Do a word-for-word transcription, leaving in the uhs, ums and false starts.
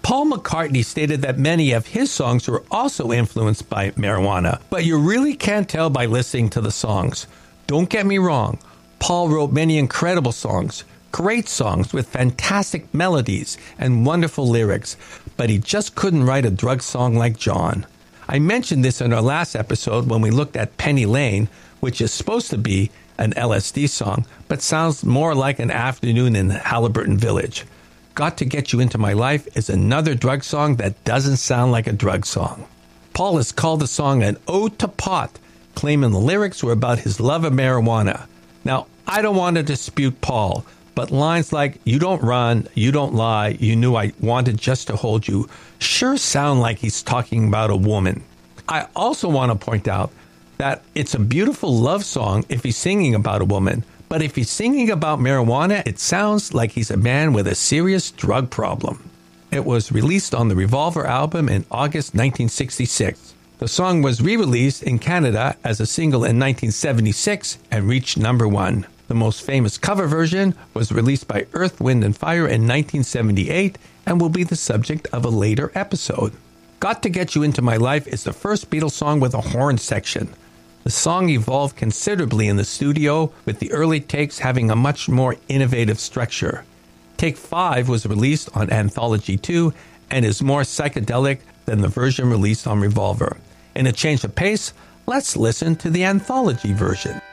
Paul McCartney stated that many of his songs were also influenced by marijuana, but you really can't tell by listening to the songs. Don't get me wrong, Paul wrote many incredible songs, great songs with fantastic melodies and wonderful lyrics, but he just couldn't write a drug song like John. I mentioned this in our last episode when we looked at Penny Lane, which is supposed to be an L S D song, but sounds more like an afternoon in Halliburton Village. Got to Get You Into My Life is another drug song that doesn't sound like a drug song. Paul has called the song an ode to pot, claiming the lyrics were about his love of marijuana. Now, I don't want to dispute Paul, but lines like, "You don't run, you don't lie, you knew I wanted just to hold you," sure sound like he's talking about a woman. I also want to point out that it's a beautiful love song if he's singing about a woman, but if he's singing about marijuana, it sounds like he's a man with a serious drug problem. It was released on the Revolver album in August nineteen sixty-six. The song was re-released in Canada as a single in nineteen seventy-six and reached number one. The most famous cover version was released by Earth, Wind and Fire in nineteen seventy-eight and will be the subject of a later episode. Got to Get You Into My Life is the first Beatles song with a horn section. The song evolved considerably in the studio, with the early takes having a much more innovative structure. Take five was released on Anthology two and is more psychedelic than the version released on Revolver. In a change of pace, let's listen to the Anthology version.